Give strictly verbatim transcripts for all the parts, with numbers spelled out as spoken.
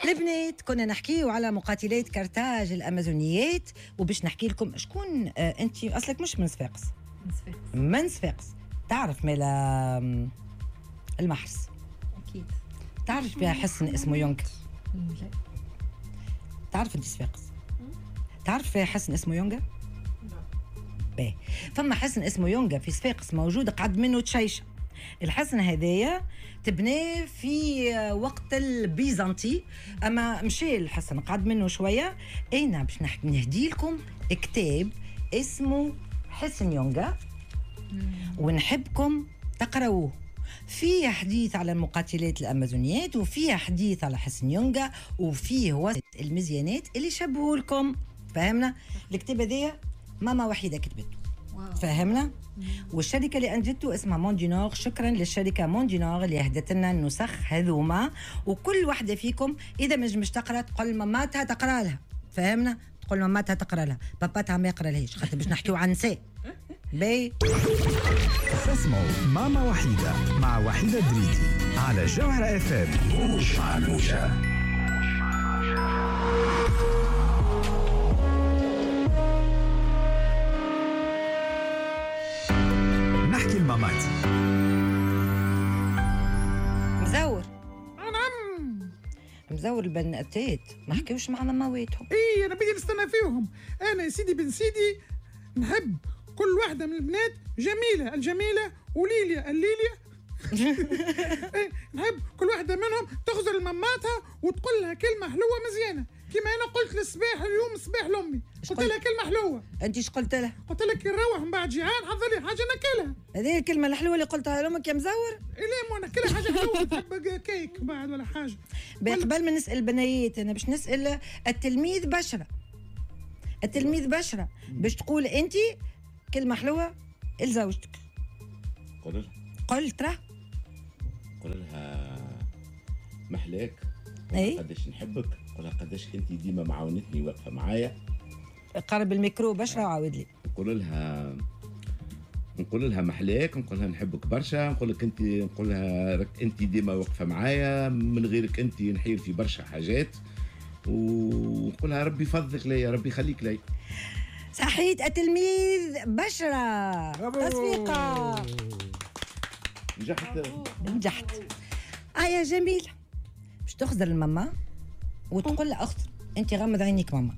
البنات كنا نحكيو على مقاتلات كرتاج الأمازونيات، وباش نحكي لكم شكون آه انت اصلك مش من صفاقس. من صفاقس. من صفاقس. تعرف مالا المحرس؟ اكيد. تعرف فيها حسن اسمه يونغ؟ لا. تعرف انت صفاقس؟ تعرف فيها حسن اسمه يونغ؟ لا. باهي، فما حسن اسمه يونغ في صفاقس موجود قعد منه تشيشه. الحسن هذايا تبناه في وقت البيزنطي، اما مشي الحسن قعد منه شويه. انا باش نهدي لكم كتاب اسمه حسن يونغ ونحبكم تقراوه. فيه حديث على المقاتلات الامازونيات، وفيه حديث على حسن يونغ، وفيه وسط المزيانات اللي شبهوا لكم. فهمنا؟ الكتاب هذايا ماما وحيده كتبته. فهمنا؟ والشركه اللي انجدته اسمها موندينور. شكرا للشركه موندينور اللي اهدت لنا النسخ هذوما. وكل واحده فيكم اذا ما نجمش تقرا تقول ماماتها تقرا لها. فهمنا؟ تقول ماماتها تقرا لها، باباتها ما يقرا لهاش، خاطر باش نحكيو عن نساء. باهي، اسمعوا ماما وحيده مع وحيده دريدي على جوهر اف ام. موش مع موشة. نحكي الماماتي. مزور نعم مزور البناتات ما حكيوش مع ماماواتهم. اي انا بدي نستنى فيهم. انا يا سيدي بن سيدي نحب كل واحدة من البنات جميلة الجميلة وليليا الليليا. إيه نحب كل واحدة منهم تخزر لماماتها وتقول لها كلمة حلوة مزيانة، كما أنا قلت للصباح اليوم صباح لأمي، قلت لها كلمة حلوة. أنت ايش قلت لها؟ قلت لها كي نروح من بعد جيعان حضر لي حاجة ناكلها. هذه الكلمة الحلوة اللي قلتها لأمك يا مزور؟ إيه مو ناكلها حاجة حلوة، تحب كيك بعد ولا حاجة. قبل ما نسأل البنايات أنا باش نسأل التلميذ بشرة. التلميذ بشرة باش تقول أنت كلمة حلوة لزوجتك. قول لها قل ترى قول لها محلاك، اي قداش نحبك، قول لها قداش انت ديما معاونتني واقفه معايا. قرب الميكرو بشرة وعاود لي. نقول لها نقول لها محلاك، نقول لها نحبك برشا، نقول لك انت نقول لها انت ديما واقفه معايا، من غيرك انت نحير في برشا حاجات، ونقول لها ربي يفضلك ليا، ربي يخليك ليا. صحيت التلميذ بشرة. تصفيقة. نجحت نجحت. آية جميلة باش تخزر الماما وتقول لها أخت أنت غمض عينيك ماما،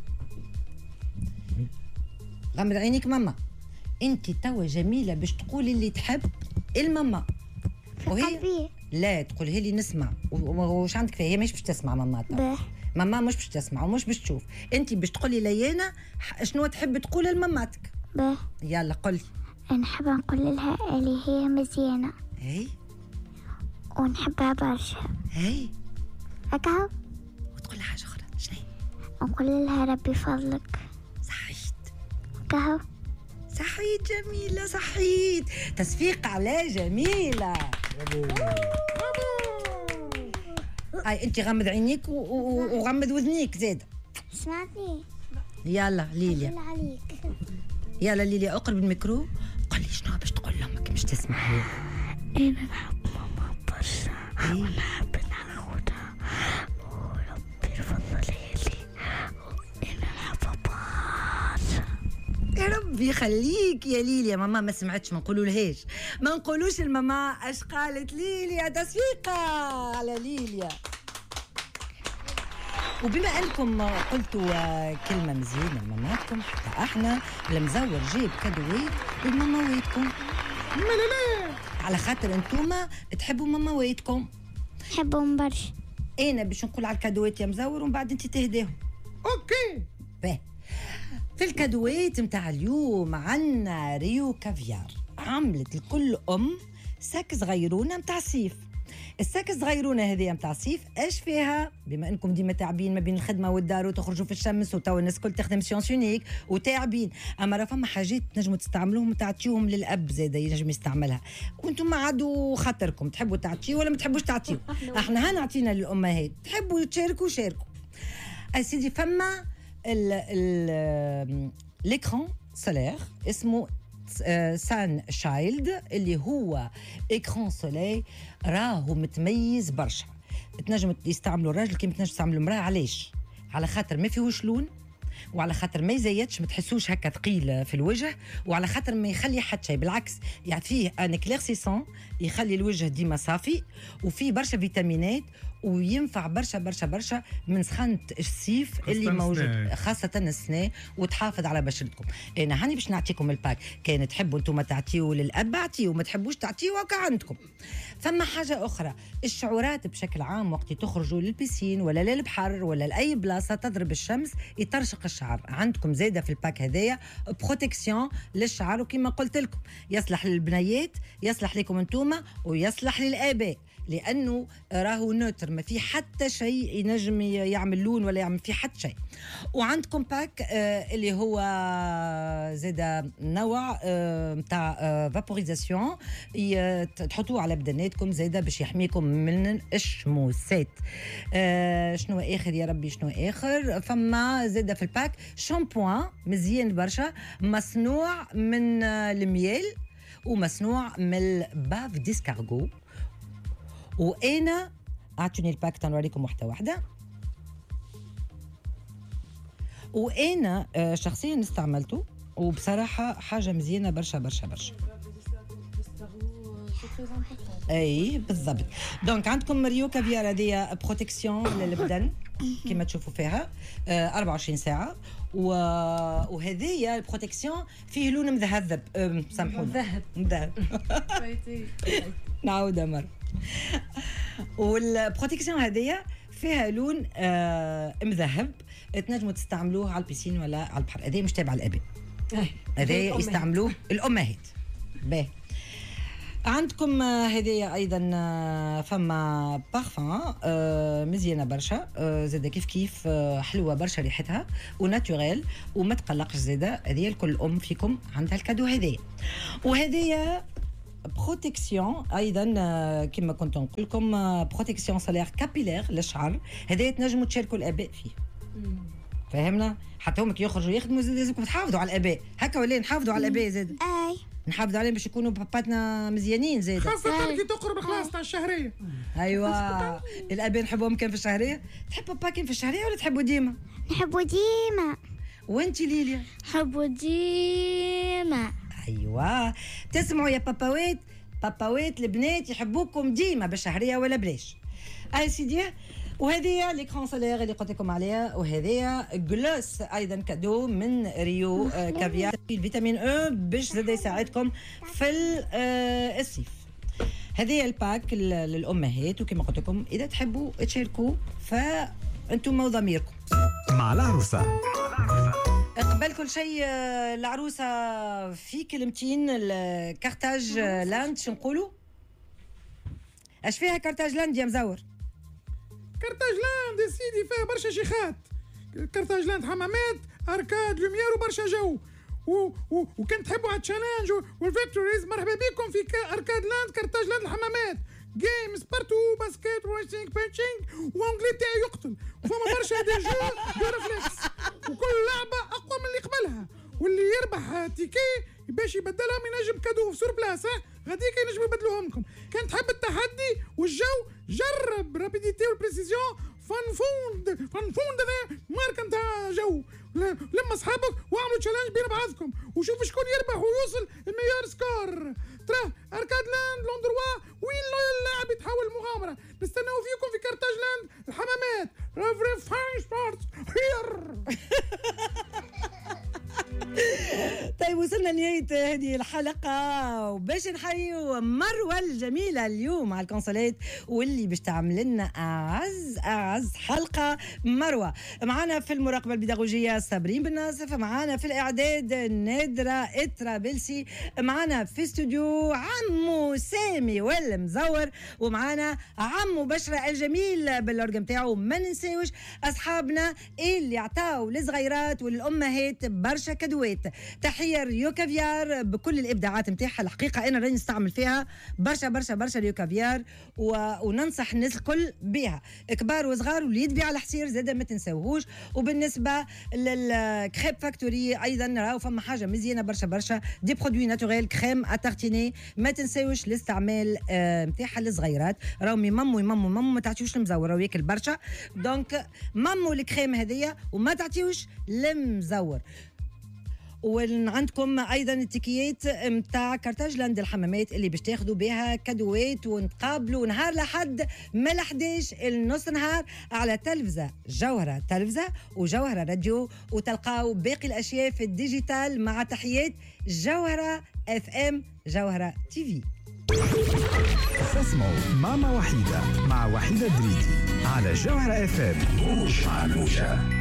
غمض عينيك ماما، أنت توا جميلة باش تقولي اللي تحب الماما. وهي لا تقولها لي نسمع. وش عندك فيها؟ هي مش باش تسمع ماماتها. ماما مش باش تسمع ومش باش تشوف. انت باش تقولي ليانا شنو تحب تقول لماماتك. باه يلا قولي. نحب نقول لها اللي هي مزيانة. هي ونحبها برشا. هي هكا. وتقول لها حاجة أخرى. شنو؟ نقول لها ربي فضلك. صحيت. هكا. صحيت جميلة. صحيت. تصفيق على جميلة. هاي انت غمض عينيك وغمض وذنيك زيادة. سمعتني؟ يلا ليليا. عليك. يلا ليليا اقرب الميكرو. قل لي شنو باش تقول لامك مش تسمع هي. انا نحب ماما برشا ونحب نعاودها وربي يفضلها لي وانا نحبها برشا. يا ربي يخليك يا ليليا. ماما ما سمعتش، ما نقولوا لهاش، ما نقولوش الماما اش قالت ليليا. تصفيقة على ليليا. وبما انكم قلتوا كلمه مزيانه لماماتكم، حتى احنا المزور جيب كادوات لماماواتكم. لا لا على خاطر انتوما تحبوا ماماواتكم. نحبهم برشا. انا باش نقول على الكادوات يا مزور ومن بعد انت تهداهم. اوكي. باهي. في الكادوات متاع اليوم عنا ريو كافيار عملت لكل ام ساك صغيرونه متاع صيف. الساك الصغيرونه هذه متاع صيف اش فيها؟ بما انكم ديما تعبين ما بين الخدمه والدار وتخرجوا في الشمس وتوا الناس الكل تخدم سيونس يونيك وتعبين، اما راه فما حاجات تنجموا تستعملوهم وتعطيوهم للاب زاد ينجم يستعملها، وانتم ما عادوا خاطركم تحبوا تعطيوا ولا ما تحبوش تعطيوا. احنا هنا عطينا للامهات، تحبوا تشاركوا شاركوا. اسيدي فما ال ال ليكران سولير اسمه سان شايلد اللي هو اكران سولي راهو متميز برشا. تنجم يستعملوا الراجل كيما تنجم تستعملوا المراه. علاش؟ على خاطر ما فيهوش لون، وعلى خاطر ما يزيدش، ما تحسوش هكا ثقيل في الوجه، وعلى خاطر ما يخلي حتى شيء، بالعكس يعطيه ان كليرسيسون، يخلي الوجه ديما صافي، وفيه برشا فيتامينات، وينفع برشا برشا برشا من سخانة الصيف اللي موجود، خاصة السنة، وتحافظ على بشرتكم. أنا هاني باش نعطيكم الباك، كان تحبوا أنتم تعطيوا للأب اعطيوا، ما تحبوش تعطيوا هكا عندكم. ثم حاجة أخرى، الشعورات بشكل عام وقت تخرجوا للبسين ولا للبحر ولا لأي بلاصة تضرب الشمس يترشق الشعر، عندكم زايدة في الباك هذايا بروتكسيون للشعر، وكما قلت لكم يصلح للبنيات، يصلح لكم أنتم، ويصلح للآباء، لانه راهو نوتر، ما في حتى شيء ينجم يعمل لون ولا يعمل فيه حتى شيء. وعندكم باك آه اللي هو زاده نوع نتاع آه فابوريزاسيون، تحطوه على بدناتكم زاده باش يحميكم من الشموسات. آه شنو اخر يا ربي شنو اخر؟ فما زاده في الباك شامبوان مزيان برشا، مصنوع من آه الميل ومصنوع من الباف ديسكارغو. وانا اعطوني الباك تنوريكم واحده واحده. وانا شخصيا استعملته وبصراحه حاجه مزيانه برشا برشا برشا. اي بالضبط. دونك عندكم ريو كافيار هذه بروتكسيون للبدن كما تشوفوا فيها أربعة وعشرين ساعه، وهذه البروتكسيون فيه لون مذهب، سامحوني مذهب مذهب نعاودها مره. والبروتكسيون هذه فيها لون آه مذهب، تنجموا تستعملوه على البيسين ولا على البحر. هذه مش تابعه الاباء، هذه يستعملوه الامهات. باهي عندكم هذه ايضا فما بارفان مزيانه برشا، زاده كيف كيف حلوه برشا ريحتها وناتوريل، وما تقلقش زاده، هذه الكل ام فيكم عندها الكادو هذه. وهذه بروتكسيون ايضا كما كنت نقول لكم، بروتكسيون سولير كابيلير للشعر، هذا تنجموا تشاركوا الاباء فيه. فهمنا؟ حتى هما كي يخرجوا يخدموا زاد لازمكم تحافظوا على الاباء، هكا ولا نحافظوا على الاباء زاد؟ اي نحافظوا عليهم باش يكونوا باباتنا مزيانين زاد، خاصة كي تقرب خلاص تاع الشهرية. ايوا الاباء نحبوهم كان في الشهرية. تحب بابا كان في الشهرية ولا تحبوا ديما؟ نحبو ديما. وانت ليليا؟ نحبو ديما. ايوا تسمعوا يا باباوات، باباوات البنات يحبوكم ديما بالشهرية ولا بلاش. اي سيدي، وهذه ليكرون سولير اللي قلت لكم عليها، وهذه جلوس ايضا كادو من ريو كافيار الفيتامين او باش زاد يساعدكم في الصيف. هذه الباك للامهات، وكما قلت لكم اذا تحبوا تشاركوا فانتم وضميركم. مع العروسه قبل كل شيء العروسه في كلمتين، الكارتاج لاند شو نقولوا؟ اش فيها كارتاج لاند يا مزور؟ كارتاج لاند يا سيدي فيها برشا شيخات، كارتاج لاند حمامات، اركاد لوميير وبرشا جو، و... و... وكان تحبوا على التشالنج والفيكتوريز مرحبا بكم في اركاد لاند كارتاج لاند الحمامات، جيمز بارتو، باسكيت ريسينج بيتشينج، وانجلي تاعي يقتل، وفما برشا دي جو دو ريفلكس، وكل لعبه اقوى من اللي قبلها، واللي يربح تيكي باش يبدلهم ينجم كادو سور بلاس، غاديك ينجموا يبدلوهم لكم. كان تحب التحدي والجو جرب رابيديتي والبريسيزيون فانفوند فانفوند هذا ماركه نتاع جو، لما اصحابك واعملوا تشالنج بين بعضكم وشوفوا شكون يربح ويوصل الميور سكور. ترى اركاد لاند لوندروا وين اللاعب يتحول المغامره. نستناو فيكم في كارتاج لاند الحمامات. افري فاين سبورت هير. طيب وصلنا لنهاية هذه الحلقة، وباش نحيو مروة الجميلة اليوم على الكونسولات، واللي باش تعمل لنا أعز أعز حلقة. مروة معنا في المراقبة البيداغوجية صابرين بن ناصف، معنا في الإعداد نادرة إترابلسي، معنا في استوديو عمو سامي والمزور، ومعنا عمو بشرة الجميل بالأورجن بتاعه. ما ننساوش أصحابنا اللي عطاو للصغيرات والأمهات برشا كدوات. تحية ريو كافيار بكل الابداعات نتاعها. الحقيقه انا راني نستعمل فيها برشا برشا برشا ريو كافيار و... وننصح الناس الكل بها، كبار وصغار، واللي يدبي على حصير زاده ما تنساوهوش. وبالنسبه للكريب فاكتوري ايضا راهو فما حاجه مزيانه برشا برشا، دي برودوي ناتوريل كريم اتارتيني، ما تنساوش الاستعمال نتاعها للصغيرات، راهو يمموا يمموا يمموا، ما تعطيوش المزور راهو ياكل برشا، دونك مموا الكريم هذيا وما تعطيوش المزور. وعندكم ايضا التيكيات نتاع كارتاجلاند الحمامات اللي باش تاخذوا بها كادوات، ونتقابلوا نهار لحد من الحداش النص نهار على تلفزه جوهره تلفزه وجوهره راديو، وتلقاو باقي الاشياء في الديجيتال. مع تحيات جوهره اف ام جوهره تي في. فاسمو ماما وحيدة مع وحيدة دريدي على جوهرة اف ام. موش مع موشة.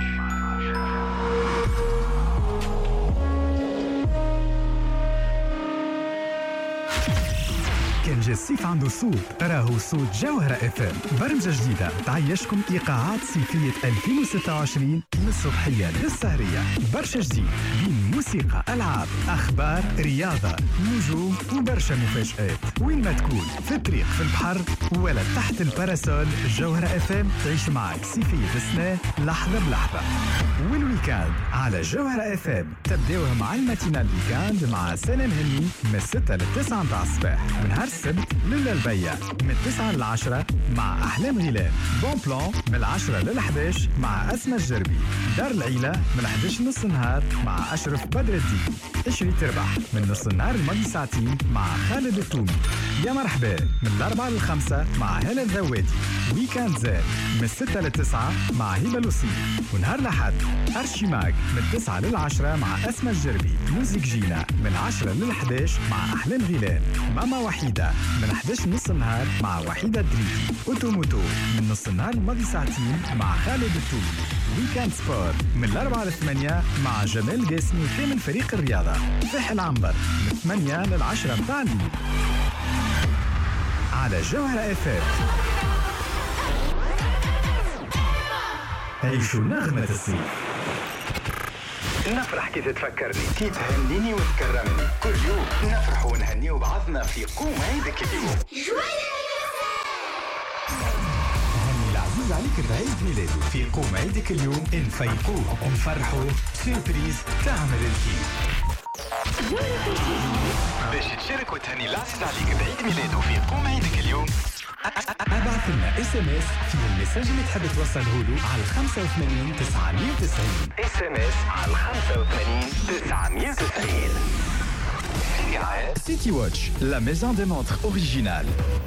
كان جا الصيف عنده صوت، راهو صوت جوهرة اف ام، برمجة جديدة تعيشكم ايقاعات صيفية ألفين وستة وعشرين من الصبحية للسهرية. برشا جديد بين موسيقى، ألعاب، أخبار، رياضة، نجوم وبرشا مفاجآت. وين ما تكون، في الطريق، في البحر ولا تحت الباراسول، جوهرة اف ام تعيش معك صيفية السنة لحظة بلحظة. والويكاند على جوهرة اف ام تبداوها مع الماتينال ويكاند مع سنن هني من الستة للتسعة متاع الصباح، ونهار السبت ليلة البيع من التسعة للعشرة مع أحلام غيلان. بون بلان من العشرة للحداش مع أسمى الجربي. دار العيلة من الحداش نص نهار مع أشرف بدر الدين. اشري تربح من نص النهار الماضي ساعتين مع خالد التومي. يا مرحبا من الأربعة للخمسة مع هلا الذواتي. ويكاند زاد من الستة للتسعة مع هبة لوسي. ونهار لحد أرشيماج من التسعة للعشرة مع أسمى الجربي. موزيك جينا من عشرة للحداش مع أحلام غيلان. ماما وحيدة من حداش نص النهار مع وحيدة دريدي. أوتوموتو من نص النهار الماضي ساعتين مع خالد التومي. ويكاند سبور من الأربعة للثمانية مع جمال قاسمي وكامل فريق الرياضة. فح العنبر من الثمانية للعشرة متاع الليل على جوهرة اف ام. عيشوا نغمة الصيف. نفرح كي تتفكرني، كي تهنيني وتكرمني، كل يوم نفرح ونهني بعضنا في قوم عيدك اليوم. هني العزيز عليك بعيد ميلاده في قوم عيدك اليوم، نفيقوه ونفرحوا سيربريز تعمل الكيف. باش تشارك وتهني العزيز عليك بعيد ميلاده في قوم عيدك اليوم، ابعث لنا اس ام اس فيه المساج اللي تحب توصله له على خمسة وثمانين تسعمية وتسعين. اس ام اس على خمسة وثمانين تسعمية وتسعين. سيتي واتش لا ميزون دي مونتر اوريجينال.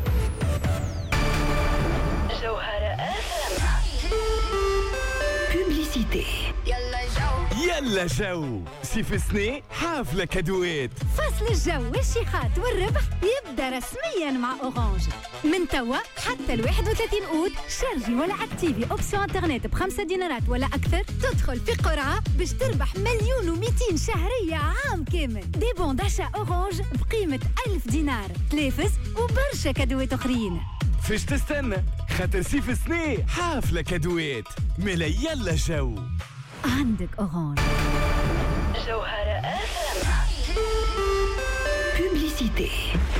جوهرة اف ام. بوبليسيتي. يلا جو يلا جو صيف سنة حافلة كادوات. فصل الجو والشيخات والربح يبدأ رسميا مع أورانج من توا حتى الواحد وثلاثين أوت. شارجي ولا اكتيفي أوبسيون انترنت بخمسة دينارات ولا أكثر، تدخل في قرعة باش تربح مليون ومئتين شهرية عام كامل. دي بون داشا أورانج بقيمة ألف دينار، تلافز وبرشا كادوات أخرين. فيش تستنى خاطر صيف سنة حافلة كادوات. ملا يلا جو عندك أورانج. جوهرة اف ام. بوبليسيتي.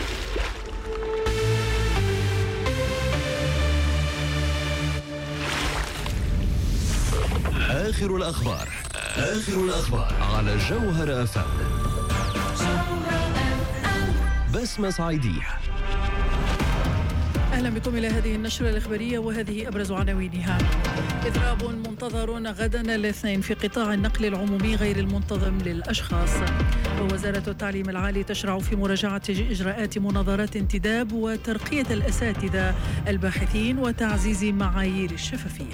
آخر الأخبار آخر الأخبار على جوهرة اف ام. بسمة صعيدية. أهلا بكم إلى هذه النشرة الإخبارية وهذه أبرز عناوينها. إضراب منتظر غدا الاثنين في قطاع النقل العمومي غير المنتظم للأشخاص. ووزارة التعليم العالي تشرع في مراجعة إجراءات مناظرات انتداب وترقية الأساتذة الباحثين وتعزيز معايير الشفافية.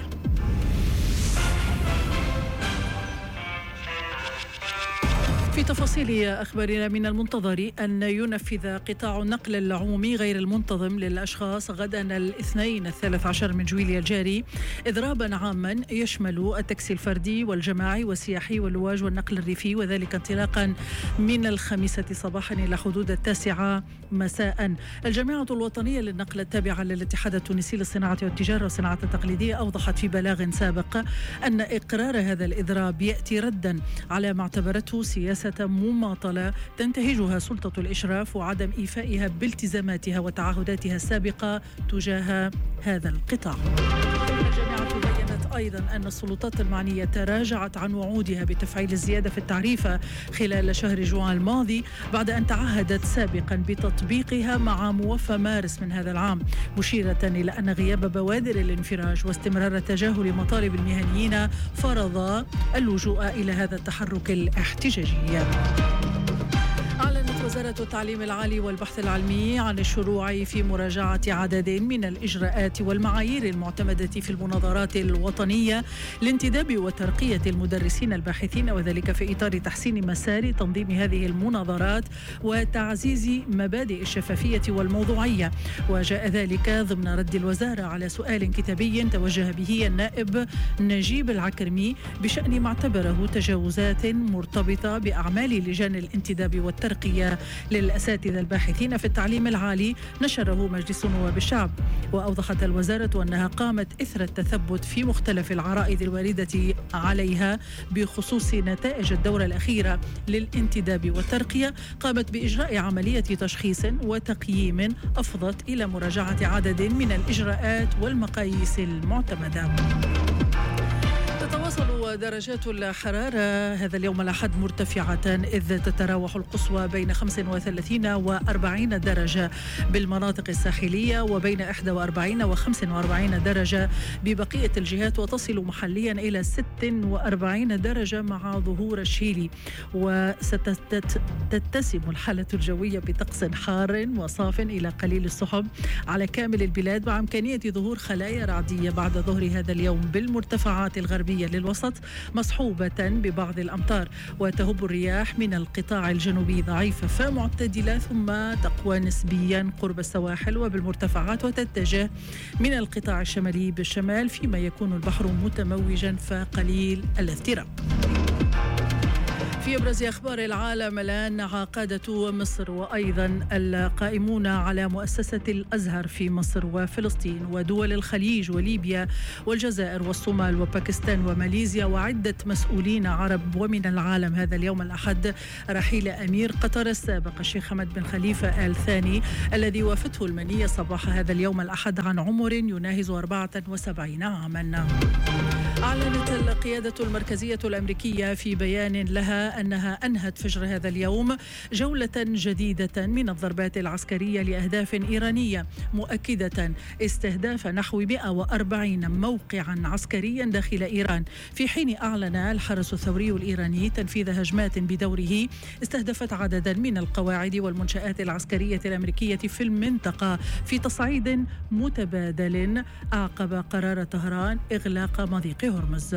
في تفاصيل أخبارنا، من المنتظر أن ينفذ قطاع النقل العمومي غير المنتظم للأشخاص غدا الاثنين الثالث عشر من جويلية الجاري إضرابا عاما يشمل التاكسي الفردي والجماعي والسياحي واللواج والنقل الريفي، وذلك انطلاقا من الخامسة صباحا إلى حدود التاسعة مساء. الجامعة الوطنية للنقل التابعة للاتحاد التونسي للصناعة والتجارة والصناعة التقليدية أوضحت في بلاغ سابق أن إقرار هذا الإضراب يأتي ردا على ما اعتبرته سياسة سياسة مماطلة تنتهجها سلطة الإشراف وعدم إيفائها بالتزاماتها وتعهداتها السابقة تجاه هذا القطاع. الجامعة بيّنت أيضا أن السلطات المعنية تراجعت عن وعودها بتفعيل الزيادة في التعريفة خلال شهر جوان الماضي بعد أن تعهدت سابقا بتطبيقها مع موفى مارس من هذا العام، مشيرة إلى أن غياب بوادر الانفراج واستمرار تجاهل مطالب المهنيين فرض اللجوء إلى هذا التحرك الاحتجاجي. أعلنت وزارة التعليم العالي والبحث العلمي عن الشروع في مراجعة عدد من الإجراءات والمعايير المعتمدة في المناظرات الوطنية لانتداب وترقية المدرسين الباحثين، وذلك في إطار تحسين مسار تنظيم هذه المناظرات وتعزيز مبادئ الشفافية والموضوعية. وجاء ذلك ضمن رد الوزارة على سؤال كتابي توجه به النائب نجيب العكرمي بشأن ما اعتبره تجاوزات مرتبطة بأعمال لجان الانتداب والترقية للأساتذة الباحثين في التعليم العالي نشره مجلس نواب الشعب. وأوضحت الوزارة أنها قامت إثر التثبت في مختلف العرائض الواردة عليها بخصوص نتائج الدورة الأخيرة للانتداب والترقية، قامت بإجراء عملية تشخيص وتقييم أفضت إلى مراجعة عدد من الإجراءات والمقاييس المعتمدة. تتواصل درجات الحرارة هذا اليوم الأحد مرتفعة، إذ تتراوح القصوى بين خمسة وثلاثين وأربعين درجة بالمناطق الساحلية وبين إحدى وأربعين وخمسة وأربعين درجة ببقية الجهات، وتصل محليا إلى ستة وأربعين درجة مع ظهور الشيلي. وستتسم الحالة الجوية بطقس حار وصاف إلى قليل السحب على كامل البلاد، مع إمكانية ظهور خلايا رعدية بعد ظهر هذا اليوم بالمرتفعات الغربية للوسط مصحوبة ببعض الأمطار. وتهب الرياح من القطاع الجنوبي ضعيفة فمعتدلة ثم تقوى نسبيا قرب السواحل وبالمرتفعات، وتتجه من القطاع الشمالي بالشمال فيما يكون البحر متموجا فقليل الاضطراب. في أبرز أخبار العالم الآن، عقادة مصر وأيضا القائمون على مؤسسة الأزهر في مصر وفلسطين ودول الخليج وليبيا والجزائر والصومال وباكستان وماليزيا وعدة مسؤولين عرب ومن العالم هذا اليوم الأحد رحيل أمير قطر السابق الشيخ حمد بن خليفة آل ثاني الذي وافته المنية صباح هذا اليوم الأحد عن عمر يناهز أربعة وسبعين عاما. أعلنت القيادة المركزية الأمريكية في بيان لها أنها أنهت فجر هذا اليوم جولة جديدة من الضربات العسكرية لأهداف إيرانية، مؤكدة استهداف نحو مئة وأربعين موقعا عسكريا داخل إيران، في حين أعلن الحرس الثوري الإيراني تنفيذ هجمات بدوره استهدفت عددا من القواعد والمنشآت العسكرية الأمريكية في المنطقة في تصعيد متبادل أعقب قرار طهران إغلاق مضيق هرمز.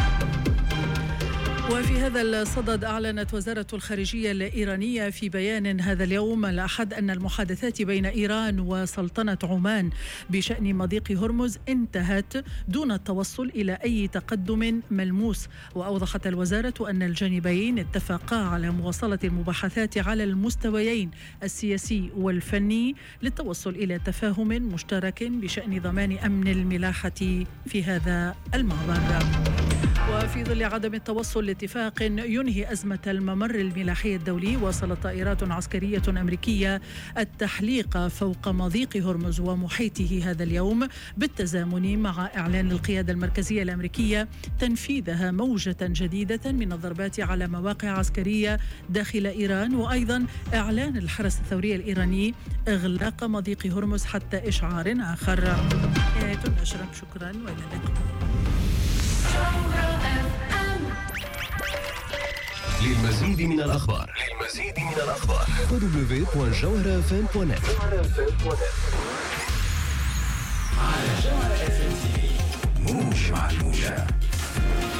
وفي هذا الصدد أعلنت وزارة الخارجية الإيرانية في بيان هذا اليوم الأحد أن المحادثات بين إيران وسلطنة عمان بشأن مضيق هرمز انتهت دون التوصل إلى أي تقدم ملموس. وأوضحت الوزارة أن الجانبين اتفقا على مواصلة المباحثات على المستويين السياسي والفني للتوصل إلى تفاهم مشترك بشأن ضمان أمن الملاحة في هذا المعبر. وفي ظل عدم التوصل لاتفاق ينهي أزمة الممر الملاحي الدولي، وصلت طائرات عسكرية أمريكية التحليق فوق مضيق هرمز ومحيطه هذا اليوم، بالتزامن مع إعلان القيادة المركزية الأمريكية تنفيذها موجة جديدة من الضربات على مواقع عسكرية داخل إيران، وأيضا إعلان الحرس الثوري الإيراني إغلاق مضيق هرمز حتى إشعار آخر. نهاية النشرة، شكرا وإلى اللقاء. للمزيد من الأخبار للمزيد من الأخبار دبليو دوت جوهرة اف ام دوت نت. على جوهرة اف ام موج مع الموجة.